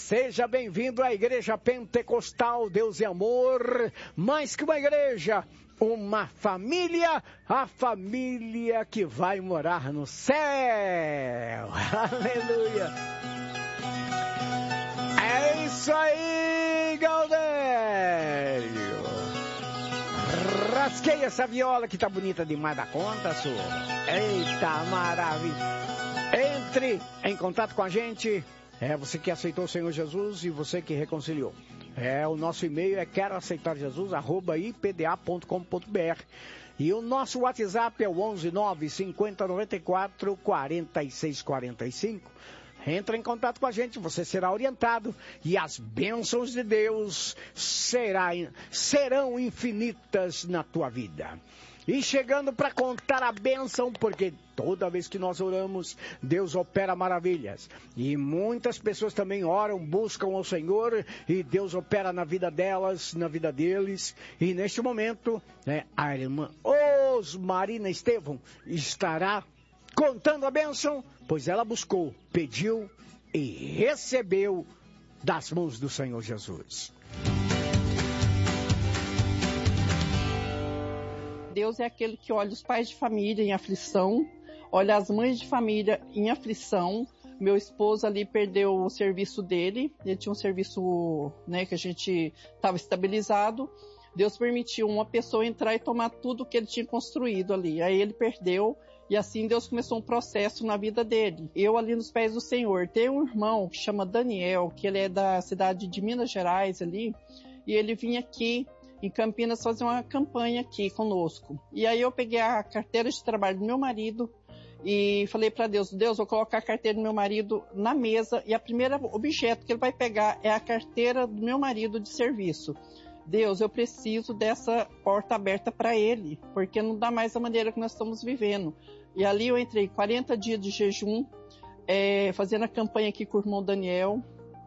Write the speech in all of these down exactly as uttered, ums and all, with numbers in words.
Seja bem-vindo à Igreja Pentecostal Deus e Amor, mais que uma igreja, uma família, a família que vai morar no céu. Aleluia! É isso aí, Galdério! Rasquei essa viola que tá bonita demais da conta, sua. Eita, maravilha! Entre em contato com a gente. É você que aceitou o Senhor Jesus e você que reconciliou. É, o nosso e-mail é quero aceitar Jesus arroba i p d a ponto com ponto b r. E o nosso WhatsApp é o onze nove cinquenta noventa e quatro quarenta e seis quarenta e cinco. Entra em contato com a gente, você será orientado e as bênçãos de Deus será, serão infinitas na tua vida. E chegando para contar a bênção, porque toda vez que nós oramos, Deus opera maravilhas. E muitas pessoas também oram, buscam ao Senhor, e Deus opera na vida delas, na vida deles. E neste momento, né, a irmã Osmarina Estevão estará contando a bênção, pois ela buscou, pediu e recebeu das mãos do Senhor Jesus. Deus é aquele que olha os pais de família em aflição, olha as mães de família em aflição. Meu esposo ali perdeu o serviço dele, ele tinha um serviço, né, que a gente estava estabilizado. Deus permitiu uma pessoa entrar e tomar tudo que ele tinha construído ali. Aí ele perdeu e assim Deus começou um processo na vida dele. Eu ali nos pés do Senhor. Tem um irmão que chama Daniel, que ele é da cidade de Minas Gerais ali, e ele vinha aqui em Campinas fazer uma campanha aqui conosco. E aí eu peguei a carteira de trabalho do meu marido e falei para Deus, Deus, vou colocar a carteira do meu marido na mesa e a primeira objeto que ele vai pegar é a carteira do meu marido de serviço. Deus, eu preciso dessa porta aberta para ele, porque não dá mais a maneira que nós estamos vivendo. E ali eu entrei quarenta dias de jejum, é, fazendo a campanha aqui com o irmão Daniel.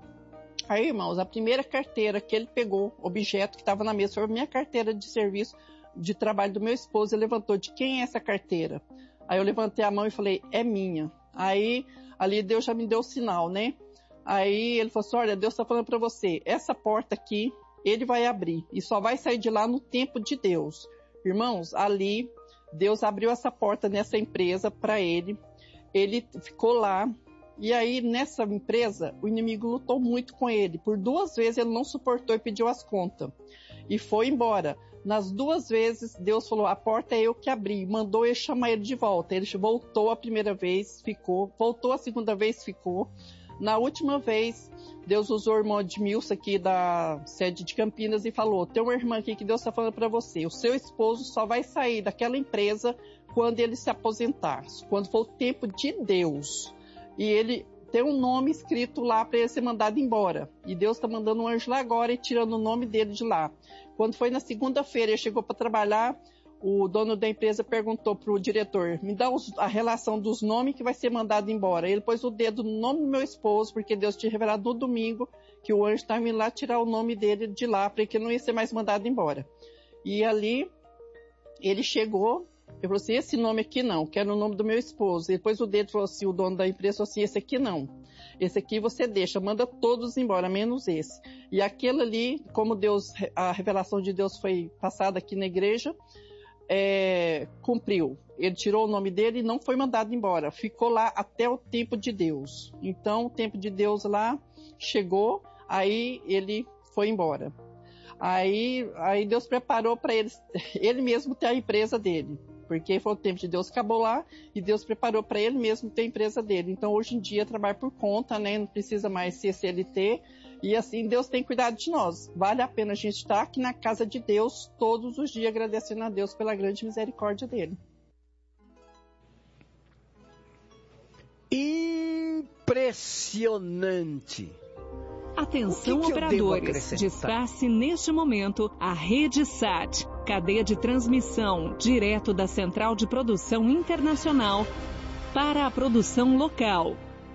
Aí, irmãos, a primeira carteira que ele pegou, objeto que estava na mesa, foi a minha carteira de serviço, de trabalho do meu esposo. Ele levantou, de quem é essa carteira? Aí eu levantei a mão e falei, é minha. Aí, ali Deus já me deu o sinal, né? Aí ele falou assim, olha, Deus está falando para você, essa porta aqui, ele vai abrir e só vai sair de lá no tempo de Deus. Irmãos, ali, Deus abriu essa porta nessa empresa para ele. Ele ficou lá. E aí, nessa empresa, o inimigo lutou muito com ele. Por duas vezes ele não suportou e pediu as contas. E foi embora. Nas duas vezes, Deus falou, a porta é eu que abri. Mandou ele chamar ele de volta. Ele voltou a primeira vez, ficou. Voltou a segunda vez, ficou. Na última vez, Deus usou o irmão Edmilson aqui da sede de Campinas e falou, tem uma irmã aqui que Deus está falando para você. O seu esposo só vai sair daquela empresa quando ele se aposentar. Quando for o tempo de Deus. E ele tem um nome escrito lá para ele ser mandado embora. E Deus está mandando um anjo lá agora e tirando o nome dele de lá. Quando foi na segunda-feira, ele chegou para trabalhar, o dono da empresa perguntou para o diretor, me dá os, a relação dos nomes que vai ser mandado embora. Ele pôs o dedo no nome do meu esposo, porque Deus tinha revelado no domingo que o anjo estava indo lá tirar o nome dele de lá, para que ele não ia ser mais mandado embora. E ali, ele chegou... Ele falou assim, esse nome aqui não, quero o nome do meu esposo. E depois o dedo falou assim, o dono da empresa falou assim, esse aqui não. Esse aqui você deixa, manda todos embora, menos esse. E aquele ali, como Deus, a revelação de Deus foi passada aqui na igreja, é, cumpriu. Ele tirou o nome dele e não foi mandado embora. Ficou lá até o tempo de Deus. Então, o tempo de Deus lá chegou, aí ele foi embora. Aí, aí Deus preparou para ele, ele mesmo ter a empresa dele. Porque foi o tempo de Deus, acabou lá, e Deus preparou para ele mesmo ter a empresa dele. Então, hoje em dia, trabalha por conta, né? Não precisa mais ser C L T. E assim, Deus tem cuidado de nós. Vale a pena a gente estar aqui na casa de Deus todos os dias, agradecendo a Deus pela grande misericórdia dele. Impressionante! Atenção, que que operadores, despace neste momento a Rede Sat, cadeia de transmissão direto da Central de Produção Internacional para a produção local.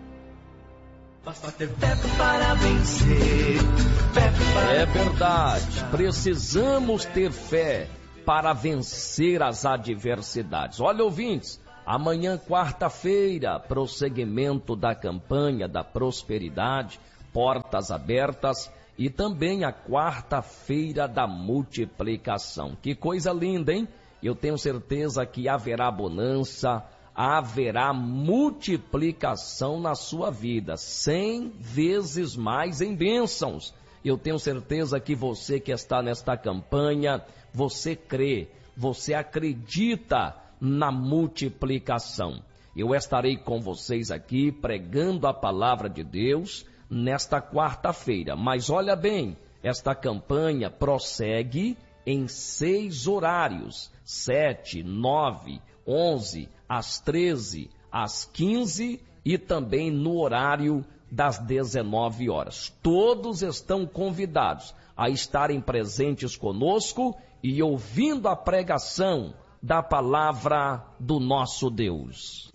É verdade, precisamos ter fé para vencer as adversidades. Olha, ouvintes, amanhã, quarta-feira, prosseguimento da campanha da prosperidade, portas abertas, e também a quarta-feira da multiplicação. Que coisa linda, hein? Eu tenho certeza que haverá bonança, haverá multiplicação na sua vida, cem vezes mais em bênçãos. Eu tenho certeza que você que está nesta campanha, você crê, você acredita na multiplicação. Eu estarei com vocês aqui pregando a palavra de Deus nesta quarta-feira. Mas olha bem, esta campanha prossegue em seis horários, sete, nove, onze, às treze, às quinze e também no horário das dezenove horas. Todos estão convidados a estarem presentes conosco e ouvindo a pregação da palavra do nosso Deus.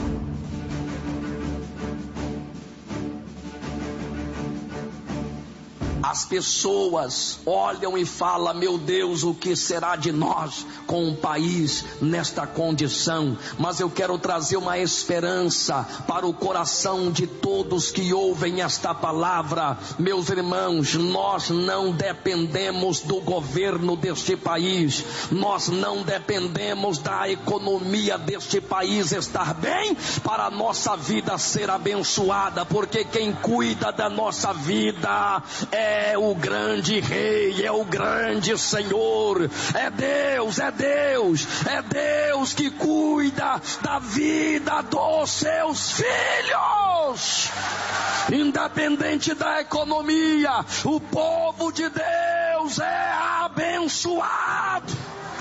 As pessoas olham e falam: meu Deus, o que será de nós com o país nesta condição? Mas eu quero trazer uma esperança para o coração de todos que ouvem esta palavra. Meus irmãos, nós não dependemos do governo deste país, nós não dependemos da economia deste país estar bem para a nossa vida ser abençoada, porque quem cuida da nossa vida é É o grande Rei, é o grande Senhor, é Deus, é Deus, é Deus que cuida da vida dos seus filhos. Independente da economia, o povo de Deus é abençoado.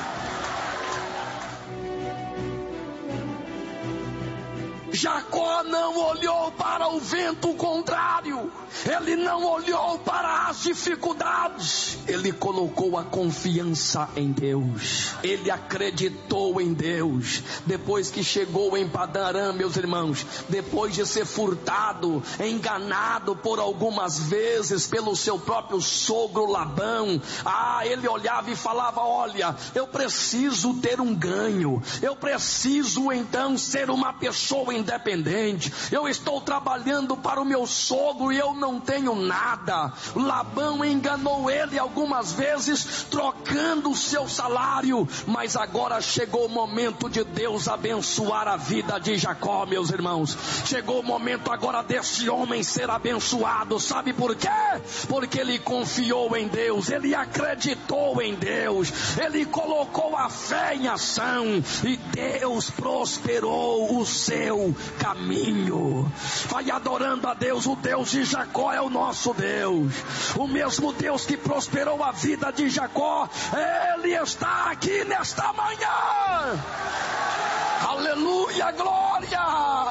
Jacó não olhou para o vento contrário, ele não olhou para as dificuldades, ele colocou a confiança em Deus, ele acreditou em Deus. Depois que chegou em Padã Arã, meus irmãos, depois de ser furtado, enganado por algumas vezes pelo seu próprio sogro Labão, ah, ele olhava e falava: olha, eu preciso ter um ganho, eu preciso então ser uma pessoa independente, eu estou trabalhando para o meu sogro e eu não tenho nada. Labão enganou ele algumas vezes, trocando o seu salário, mas agora chegou o momento de Deus abençoar a vida de Jacó, meus irmãos. Chegou o momento agora desse homem ser abençoado. Sabe por quê? Porque ele confiou em Deus, ele acreditou em Deus, ele colocou a fé em ação e Deus prosperou o seu caminho. Vai adorando a Deus. O Deus de Jacó é o nosso Deus, o mesmo Deus que prosperou a vida de Jacó, ele está aqui nesta manhã. Aleluia, glória.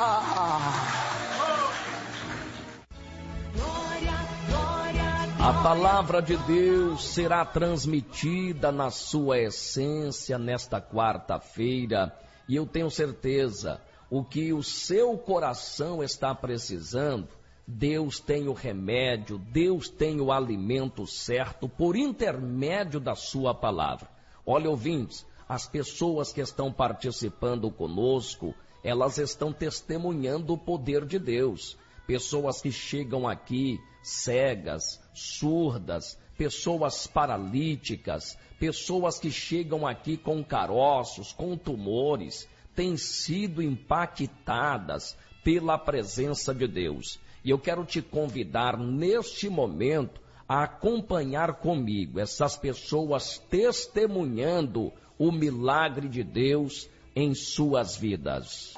A palavra de Deus será transmitida na sua essência nesta quarta-feira, e eu tenho certeza, o que o seu coração está precisando, Deus tem o remédio, Deus tem o alimento certo por intermédio da sua palavra. Olha, ouvintes, as pessoas que estão participando conosco, elas estão testemunhando o poder de Deus. Pessoas que chegam aqui cegas, surdas, pessoas paralíticas, pessoas que chegam aqui com caroços, com tumores, têm sido impactadas pela presença de Deus. E eu quero te convidar neste momento a acompanhar comigo essas pessoas testemunhando o milagre de Deus em suas vidas.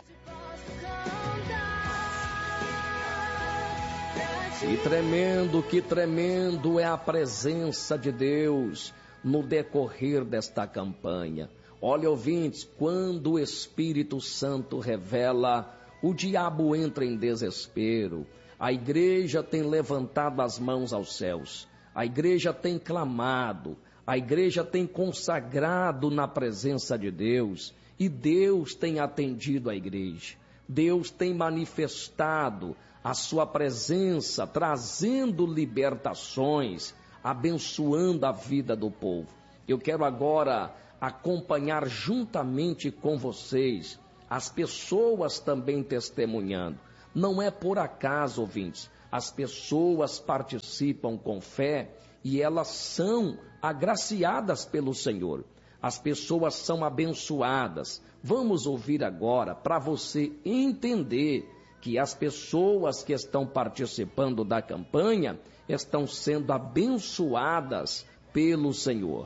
Que tremendo, que tremendo é a presença de Deus no decorrer desta campanha. Olha, ouvintes, quando o Espírito Santo revela, o diabo entra em desespero. A igreja tem levantado as mãos aos céus, a igreja tem clamado, a igreja tem consagrado na presença de Deus, e Deus tem atendido a igreja. Deus tem manifestado a sua presença, trazendo libertações, abençoando a vida do povo. Eu quero agora acompanhar juntamente com vocês as pessoas também testemunhando. Não é por acaso, ouvintes, As pessoas participam com fé e elas são agraciadas pelo Senhor. As pessoas são abençoadas. Vamos ouvir agora para você entender que as pessoas que estão participando da campanha estão sendo abençoadas pelo Senhor.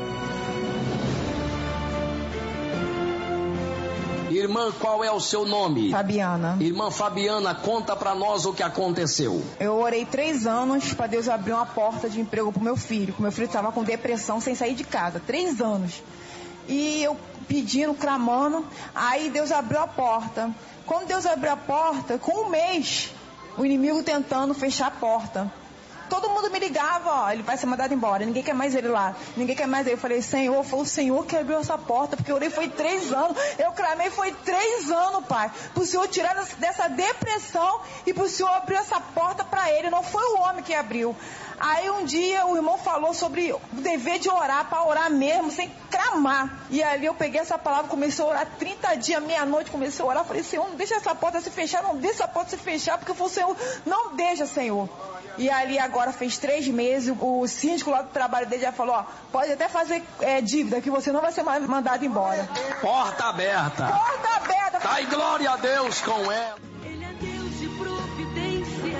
Irmã, qual é o seu nome? Fabiana. Irmã Fabiana, conta pra nós o que aconteceu. Eu orei três anos para Deus abrir uma porta de emprego pro meu filho. Meu filho estava com depressão sem sair de casa. Três anos. E eu pedindo, clamando. Aí Deus abriu a porta. Quando Deus abriu a porta, com um mês, o inimigo tentando fechar a porta. Todo mundo me ligava, ó, ele vai ser mandado embora, ninguém quer mais ele lá, ninguém quer mais ele. Eu falei, Senhor, foi o Senhor que abriu essa porta, porque eu orei foi três anos, eu clamei foi três anos, Pai, para o Senhor tirar dessa depressão e para o Senhor abrir essa porta para ele, não foi o homem que abriu. Aí um dia o irmão falou sobre o dever de orar, para orar mesmo, sem clamar. E ali eu peguei essa palavra, comecei a orar trinta dias, meia-noite, comecei a orar. Falei, Senhor, não deixa essa porta se fechar, não deixa essa porta se fechar, porque foi o Senhor, não deixa, Senhor. E ali agora fez três meses, o síndico lá do trabalho dele já falou, ó, pode até fazer é, dívida, que você não vai ser mandado embora. Porta aberta. Porta aberta. Dai glória a Deus com ela. Ele é Deus de providência,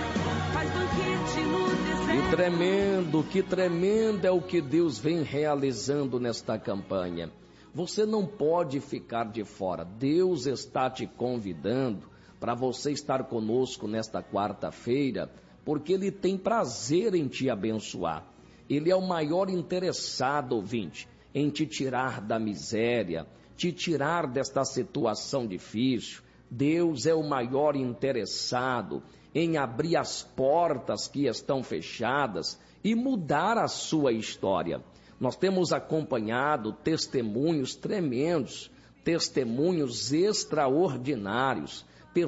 faz banquete no deserto. Que tremendo, que tremendo é o que Deus vem realizando nesta campanha. Você não pode ficar de fora. Deus está te convidando para você estar conosco nesta quarta-feira, porque Ele tem prazer em te abençoar. Ele é o maior interessado, ouvinte, em te tirar da miséria, te tirar desta situação difícil. Deus é o maior interessado em abrir as portas que estão fechadas e mudar a sua história. Nós temos acompanhado testemunhos tremendos, testemunhos extraordinários,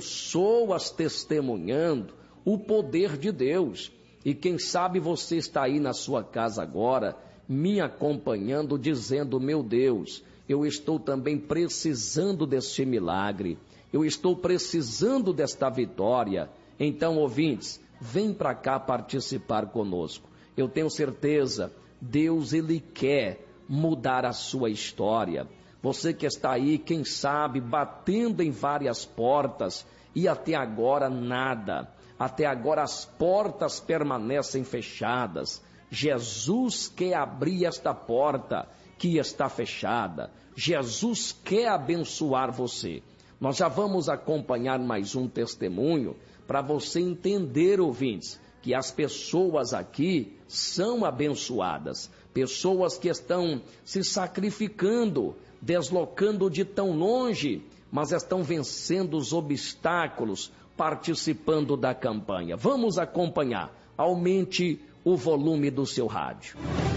pessoas testemunhando o poder de Deus. E quem sabe você está aí na sua casa agora, me acompanhando, dizendo, meu Deus, eu estou também precisando deste milagre, eu estou precisando desta vitória. Então, ouvintes, vem para cá participar conosco. Eu tenho certeza, Deus, Ele quer mudar a sua história. Você que está aí, quem sabe, batendo em várias portas e até agora nada. Até agora as portas permanecem fechadas. Jesus quer abrir esta porta que está fechada. Jesus quer abençoar você. Nós já vamos acompanhar mais um testemunho para você entender, ouvintes, que as pessoas aqui são abençoadas. Pessoas que estão se sacrificando, deslocando de tão longe, mas estão vencendo os obstáculos, participando da campanha. Vamos acompanhar. Aumente o volume do seu rádio.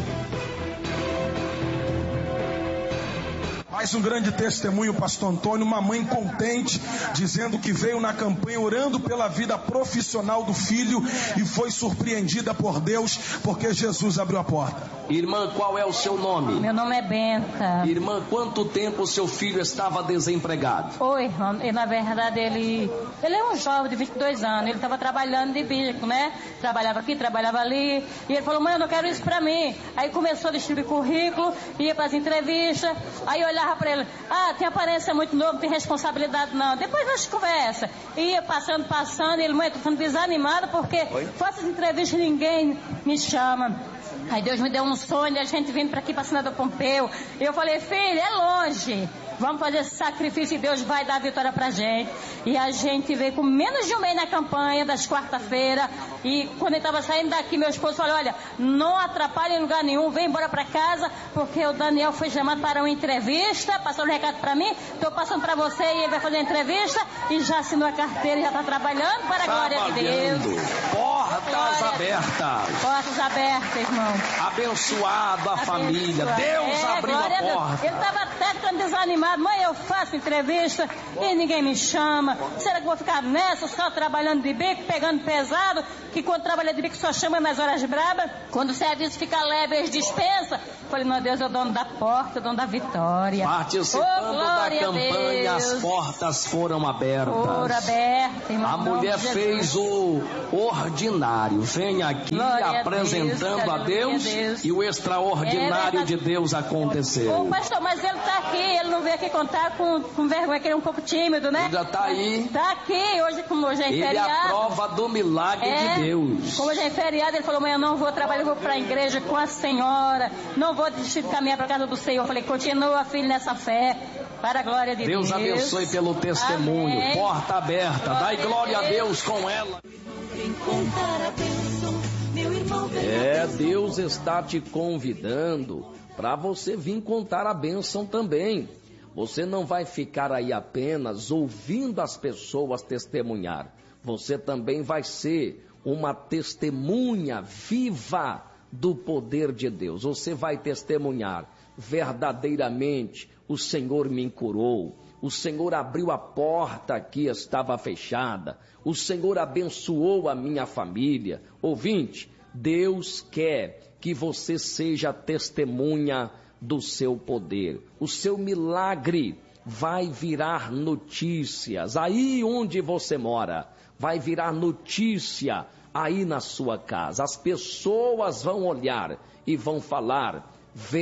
Mais um grande testemunho, pastor Antônio, uma mãe contente, dizendo que veio na campanha orando pela vida profissional do filho e foi surpreendida por Deus, porque Jesus abriu a porta. Irmã, qual é o seu nome? Meu nome é Benta. Irmã, quanto tempo o seu filho estava desempregado? Oi, irmão, e na verdade ele, ele é um jovem de vinte e dois anos, ele estava trabalhando de bico, né? Trabalhava aqui, trabalhava ali, e ele falou, mãe, eu não quero isso pra mim. Aí começou a distribuir currículo, ia para as entrevistas, aí eu olhava para ele, ah, tem aparência muito nova, não tem responsabilidade não, depois nós conversa. Ia passando, passando, e ele, mãe, eu tô ficando desanimado porque faço as entrevistas e ninguém me chama. Aí Deus me deu um sonho, a gente vindo para aqui para Senador Pompeu. Eu falei, filho, é longe. Vamos fazer esse sacrifício e Deus vai dar a vitória pra gente. E a gente veio com menos de um mês na campanha das quarta-feira. E quando ele estava saindo daqui, meu esposo falou, olha, não atrapalhe em lugar nenhum, vem embora para casa, porque o Daniel foi chamado para uma entrevista, passou um recado para mim, estou passando para você e ele vai fazer a entrevista e já assinou a carteira e já está trabalhando para a glória de Deus. Portas glória abertas. Portas abertas, irmão. Abençoado a Abençoado. família. Deus é, abriu a porta. Ele estava até ficando desanimado. Mãe, eu faço entrevista e ninguém me chama. Será que eu vou ficar nessa, só trabalhando de bico, pegando pesado, que quando trabalha de bico só chama nas horas brabas? Quando o serviço fica leve, eles dispensam. Falei, meu Deus, é o dono da porta, o dono da vitória. Participando oh, da campanha, as portas foram abertas. Foram abertas, irmão. A mulher fez o ordinário. Vem aqui glória apresentando a Deus, a Deus, a Deus e o extraordinário é de Deus aconteceu. Ô pastor, mas ele está aqui, ele não veio aqui contar com, com vergonha, que ele é um pouco tímido, né? Ainda está aí. Está aqui, hoje como hoje é ele feriado. Ele é a prova do milagre é, de Deus. Como hoje é feriado, ele falou, amanhã eu não vou trabalhar, eu vou para a igreja com a senhora, não vou desistir de caminhar para a casa do Senhor. Eu falei, continua, filho, nessa fé, para a glória de Deus. Deus abençoe pelo testemunho. Amém. Porta aberta, glória dai glória a Deus. a Deus com ela. É, Deus está te convidando para você vir contar a bênção também. Você não vai ficar aí apenas ouvindo as pessoas testemunhar. Você também vai ser uma testemunha viva do poder de Deus. Você vai testemunhar verdadeiramente: o Senhor me curou, o Senhor abriu a porta que estava fechada, o Senhor abençoou a minha família. Ouvinte, Deus quer que você seja testemunha do seu poder. O seu milagre vai virar notícias aí onde você mora, vai virar notícia aí na sua casa. As pessoas vão olhar e vão falar: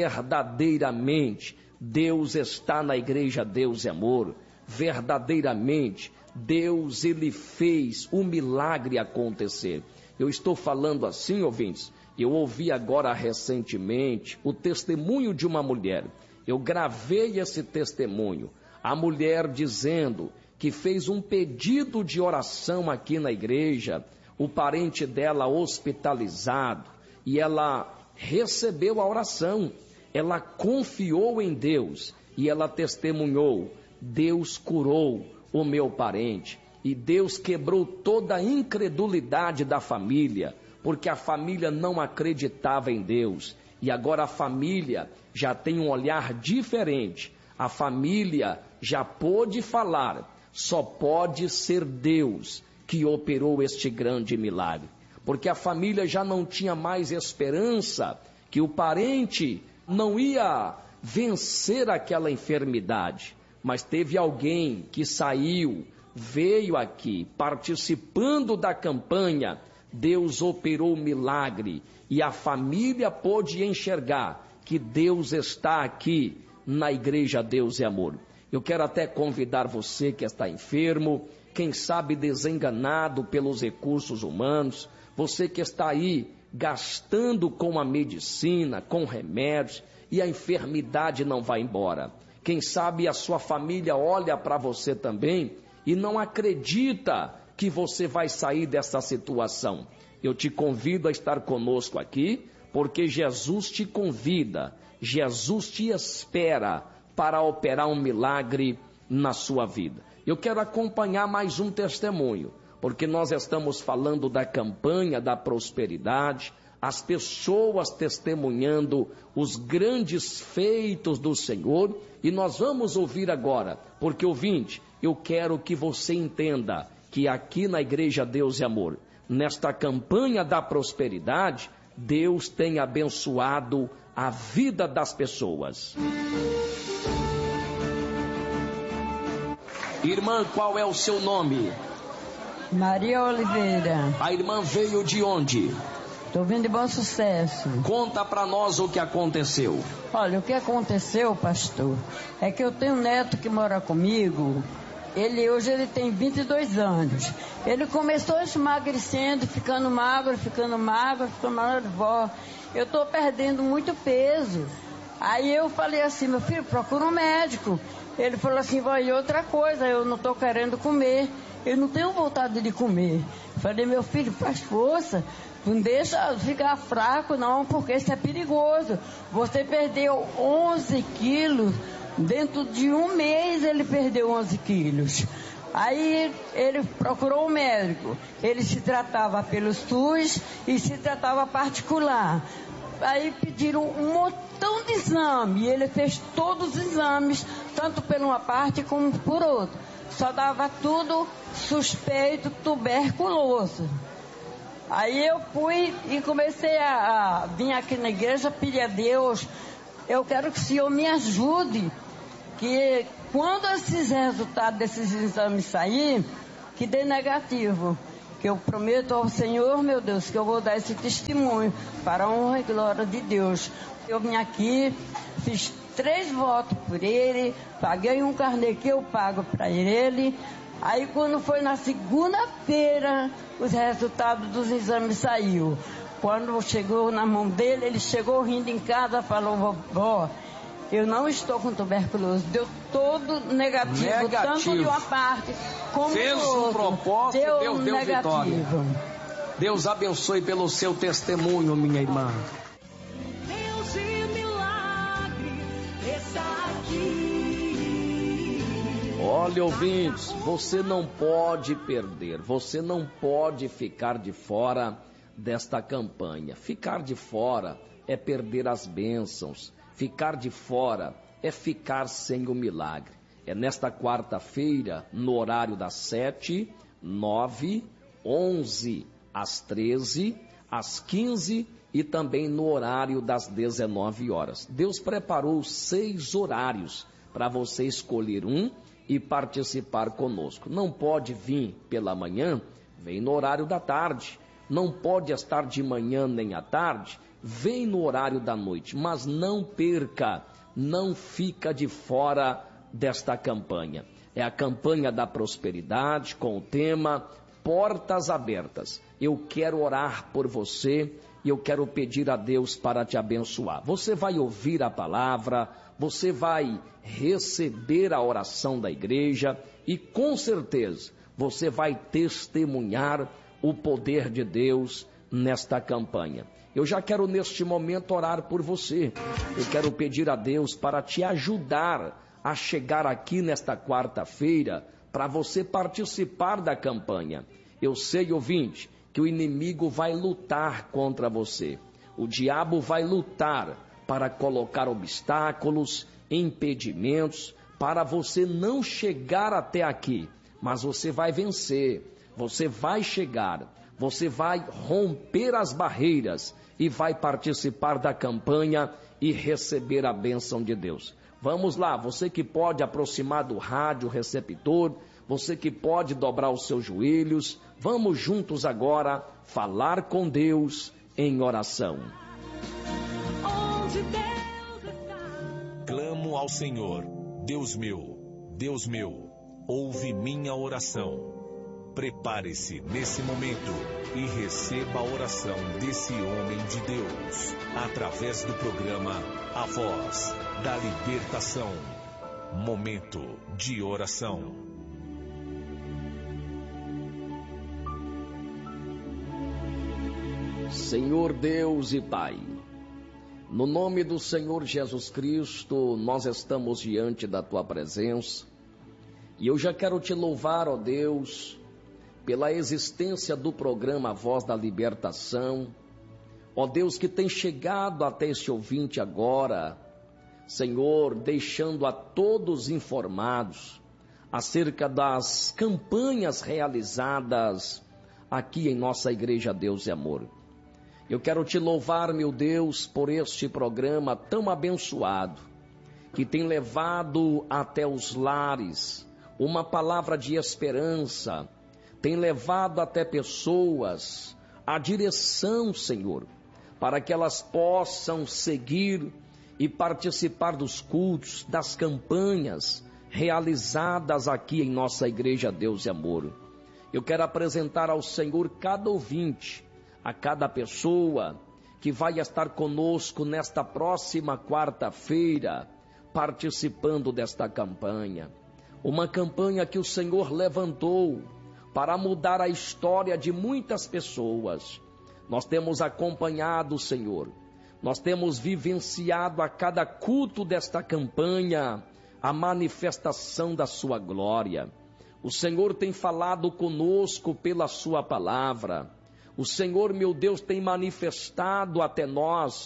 verdadeiramente Deus está na igreja Deus é Amor. Verdadeiramente Deus, ele fez o milagre acontecer. Eu estou falando assim, ouvintes. Eu ouvi agora recentemente o testemunho de uma mulher. Eu gravei esse testemunho. A mulher dizendo que fez um pedido de oração aqui na igreja, o parente dela hospitalizado, e ela recebeu a oração, ela confiou em Deus e ela testemunhou: Deus curou o meu parente, e Deus quebrou toda a incredulidade da família, porque a família não acreditava em Deus, e agora a família já tem um olhar diferente. A família já pôde falar: só pode ser Deus que operou este grande milagre, porque a família já não tinha mais esperança que o parente não ia vencer aquela enfermidade, mas teve alguém que saiu, veio aqui, participando da campanha. Deus operou o milagre e a família pôde enxergar que Deus está aqui na igreja Deus é Amor. Eu quero até convidar você que está enfermo, quem sabe desenganado pelos recursos humanos, você que está aí gastando com a medicina, com remédios, e a enfermidade não vai embora. Quem sabe a sua família olha para você também e não acredita que você vai sair dessa situação. Eu te convido a estar conosco aqui, porque Jesus te convida, Jesus te espera para operar um milagre na sua vida. Eu quero acompanhar mais um testemunho, porque nós estamos falando da campanha da prosperidade, as pessoas testemunhando os grandes feitos do Senhor, e nós vamos ouvir agora, porque, ouvinte, eu quero que você entenda que aqui na Igreja Deus é Amor, nesta campanha da prosperidade, Deus tem abençoado a vida das pessoas. Irmã, qual é o seu nome? Maria Oliveira. A irmã veio de onde? Estou vindo de Bom Sucesso. Conta para nós o que aconteceu. Olha, o que aconteceu, pastor, é que eu tenho um neto que mora comigo. Ele hoje ele tem vinte e dois anos. Ele começou emagrecendo, ficando magro, ficando magro, ficando magro. Vó, eu estou perdendo muito peso. Aí eu falei assim: meu filho, procura um médico. Ele falou assim: vó, e outra coisa, eu não estou querendo comer. Eu não tenho vontade de comer. Falei: meu filho, faz força. Não deixa ficar fraco não, porque isso é perigoso. Você perdeu onze quilos. Dentro de um mês ele perdeu onze quilos. Aí ele procurou um médico. Ele se tratava pelo SUS e se tratava particular. aí pediram um montão de exame, e ele fez todos os exames, tanto por uma parte como por outra. Só dava tudo suspeito, tuberculoso. Aí eu fui e comecei a, a vir aqui na igreja, pedir a Deus, eu quero que o Senhor me ajude, que quando esses resultados desses exames saírem, que dê negativo. Que eu prometo ao Senhor, meu Deus, que eu vou dar esse testemunho para a honra e glória de Deus. Eu vim aqui, fiz três votos por ele, paguei um carnê que eu pago para ele. Aí quando foi na segunda-feira, os resultados dos exames saíram. Quando chegou na mão dele, ele chegou rindo em casa, falou, vovó, eu não estou com tuberculose, deu todo negativo, negativo. Tanto de uma parte como Fez do outro. um propósito, deu, deu, deu vitória. Deus abençoe pelo seu testemunho, minha irmã. Deus de milagre está aqui. Olha, ouvintes, você não pode perder, você não pode ficar de fora desta campanha. Ficar de fora é perder as bênçãos. Ficar de fora é ficar sem o milagre. É nesta quarta-feira, no horário das sete, nove, onze, às treze, às quinze e também no horário das dezenove horas. Deus preparou seis horários para você escolher um e participar conosco. Não pode vir pela manhã, vem no horário da tarde. Não pode estar de manhã nem à tarde, vem no horário da noite, mas não perca, não fica de fora desta campanha. É a campanha da prosperidade com o tema Portas Abertas. Eu quero orar por você e eu quero pedir a Deus para te abençoar. Você vai ouvir a palavra, você vai receber a oração da igreja e com certeza você vai testemunhar o poder de Deus nesta campanha. Eu já quero neste momento orar por você. Eu quero pedir a Deus para te ajudar a chegar aqui nesta quarta-feira para você participar da campanha. Eu sei, ouvinte, que o inimigo vai lutar contra você. O diabo vai lutar para colocar obstáculos, impedimentos, para você não chegar até aqui. Mas você vai vencer. Você vai chegar, você vai romper as barreiras e vai participar da campanha e receber a bênção de Deus. Vamos lá, você que pode aproximar do rádio receptor, você que pode dobrar os seus joelhos, vamos juntos agora falar com Deus em oração. Clamo ao Senhor, Deus meu, Deus meu, ouve minha oração. Prepare-se nesse momento e receba a oração desse homem de Deus, através do programa A Voz da Libertação. Momento de oração. Senhor Deus e Pai, no nome do Senhor Jesus Cristo, nós estamos diante da Tua presença e eu já quero Te louvar, ó Deus, pela existência do programa A Voz da Libertação, ó Deus, que tem chegado até este ouvinte agora, Senhor, deixando a todos informados acerca das campanhas realizadas aqui em nossa Igreja Deus e Amor. Eu quero Te louvar, meu Deus, por este programa tão abençoado, que tem levado até os lares uma palavra de esperança, tem levado até pessoas a direção, Senhor, para que elas possam seguir e participar dos cultos, das campanhas realizadas aqui em nossa Igreja Deus e Amor. Eu quero apresentar ao Senhor cada ouvinte, a cada pessoa que vai estar conosco nesta próxima quarta-feira, participando desta campanha. Uma campanha que o Senhor levantou para mudar a história de muitas pessoas. Nós temos acompanhado, Senhor, nós temos vivenciado a cada culto desta campanha a manifestação da sua glória. O Senhor tem falado conosco pela sua palavra. O Senhor, meu Deus, tem manifestado até nós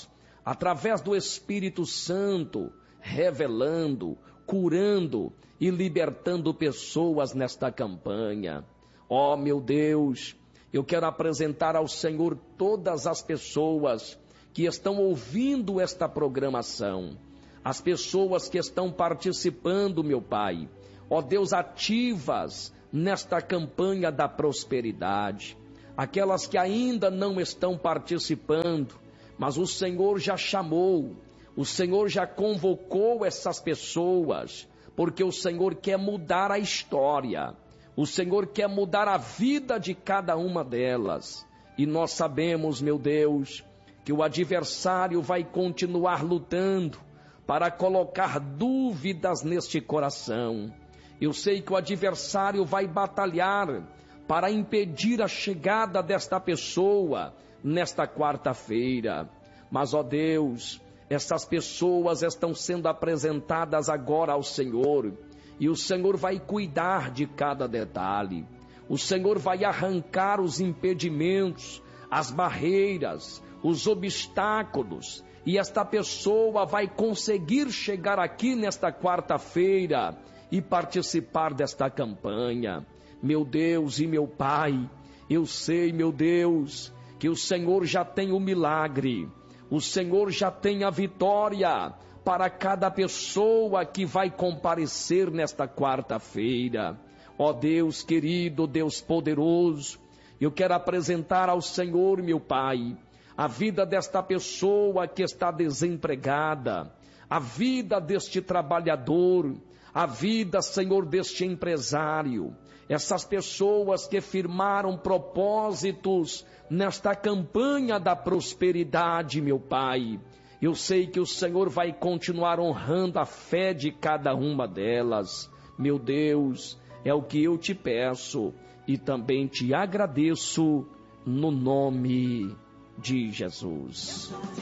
através do Espírito Santo, revelando, curando e libertando pessoas nesta campanha. Ó meu Deus, eu quero apresentar ao Senhor todas as pessoas que estão ouvindo esta programação, as pessoas que estão participando, meu Pai. Ó Deus, ativas nesta campanha da prosperidade, aquelas que ainda não estão participando, mas o Senhor já chamou, o Senhor já convocou essas pessoas, porque o Senhor quer mudar a história, o Senhor quer mudar a vida de cada uma delas. E nós sabemos, meu Deus, que o adversário vai continuar lutando para colocar dúvidas neste coração. Eu sei que o adversário vai batalhar para impedir a chegada desta pessoa nesta quarta-feira. Mas, ó Deus, essas pessoas estão sendo apresentadas agora ao Senhor, e o Senhor vai cuidar de cada detalhe. O Senhor vai arrancar os impedimentos, as barreiras, os obstáculos, e esta pessoa vai conseguir chegar aqui nesta quarta-feira e participar desta campanha. Meu Deus e meu Pai, eu sei, meu Deus, que o Senhor já tem o milagre, o Senhor já tem a vitória para cada pessoa que vai comparecer nesta quarta-feira. Ó Deus querido, Deus poderoso, eu quero apresentar ao Senhor, meu Pai, a vida desta pessoa que está desempregada, a vida deste trabalhador, a vida, Senhor, deste empresário, essas pessoas que firmaram propósitos nesta campanha da prosperidade, meu Pai. Eu sei que o Senhor vai continuar honrando a fé de cada uma delas. Meu Deus, é o que eu te peço e também te agradeço no nome de Jesus.